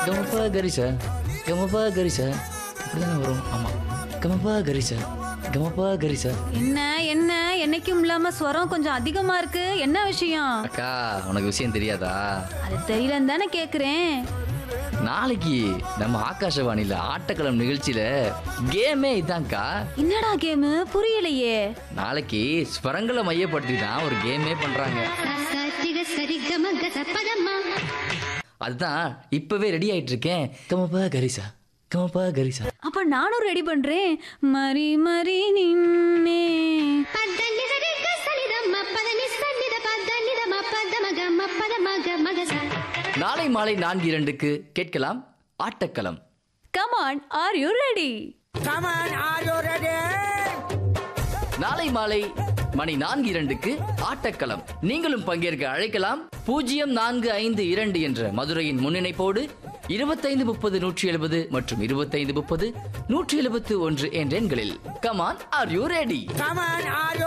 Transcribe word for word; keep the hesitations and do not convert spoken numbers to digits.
கமப்பா கரிசா கமப்பா கரிசா இப்படிதானே வரும். ஆமா, கமப்பா கரிசா கமப்பா கரிசா. என்ன என்ன என்னைக்கும் இல்லாம ஸ்வரம் கொஞ்சம் அதிகமா இருக்கு, என்ன விஷயம்? அக்கா, உனக்கு விஷயம் தெரியாதா? அது தெரியலன்னு தானே கேக்குறேன். நாளைக்கு நம்ம ஆகாஷவாணியில ஆட்டக்களம் நிகழ்ச்சியில கேமே இதான்க்கா. என்னடா கேமு? புரியலையே. நாளைக்கு ஸ்வரங்களை மையப்படுத்தி தான் ஒரு கேமே பண்றாங்க. அதுதான் இப்பவே ரெடி ஆயிட்டு இருக்கேன். கமப்பா கரிசா கமப்பா கரிசா. அப்ப நானும் ரெடி பண்றேன். மரி மரி நின்னே நாளை மாலை நான்கு இரண்டுக்கு கேட்கலாம் ஆட்டக்களம். Come on, are you ready? Come on, are you ready? நாளை மாலை மணி நான்கு இரண்டுக்கு ஆட்டக்களம். நீங்களும் பங்கேற்க அழைக்கலாம். பூஜ்ஜியம் நான்கு ஐந்து இரண்டு என்ற மதுரையின் முன்னிணைப்போடு இருபத்தைந்து முப்பது நூற்றி எழுபது மற்றும் இருபத்தைந்து முப்பது நூற்றி எழுபத்து ஒன்று என்ற எண்களில். Come on, are you ready? Come on, are you